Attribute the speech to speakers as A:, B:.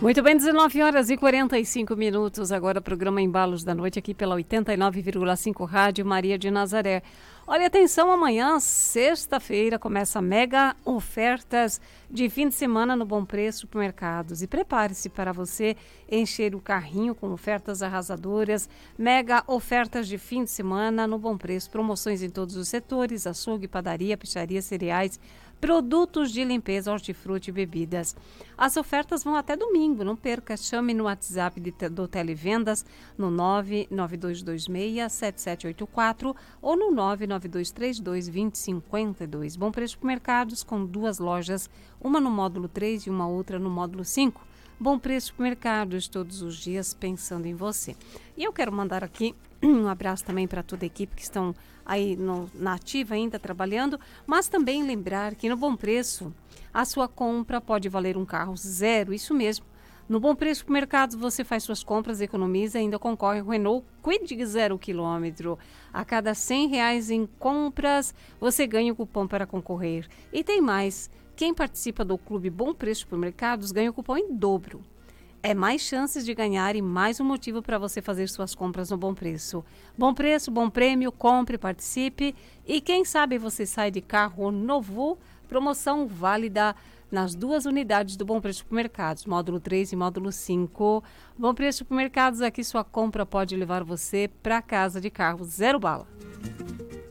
A: Muito bem, 19 horas e 45 minutos. Agora programa Embalos da Noite aqui pela 89,5 Rádio Maria de Nazaré. Olha, atenção, amanhã, sexta-feira, começa mega ofertas de fim de semana no Bom Preço Supermercados. E prepare-se para você encher o carrinho com ofertas arrasadoras, mega ofertas de fim de semana no Bom Preço, promoções em todos os setores, açougue, padaria, pizzaria, cereais, produtos de limpeza, hortifruti e bebidas. As ofertas vão até domingo, não perca, chame no WhatsApp do Televendas no 99226-7784 ou no 99232-2052. Bom Preço Supermercados com 2 lojas, uma no módulo 3 e uma outra no módulo 5. Bom Preço Supermercados, todos os dias pensando em você. E eu quero mandar aqui um abraço também para toda a equipe que estão aí na ativa ainda trabalhando, mas também lembrar que no Bom Preço a sua compra pode valer um carro zero, isso mesmo. No Bom Preço Supermercados você faz suas compras, economiza e ainda concorre ao Renault Kwid 0 km. A cada R$100 em compras você ganha o cupom para concorrer. E tem mais, quem participa do Clube Bom Preço Supermercados ganha o cupom em dobro. É mais chances de ganhar e mais um motivo para você fazer suas compras no Bom Preço. Bom Preço, bom prêmio, compre, participe e quem sabe você sai de carro novo. Promoção válida nas 2 unidades do Bom Preço Supermercados, módulo 3 e módulo 5. Bom Preço Supermercados, aqui sua compra pode levar você para casa de carro zero bala.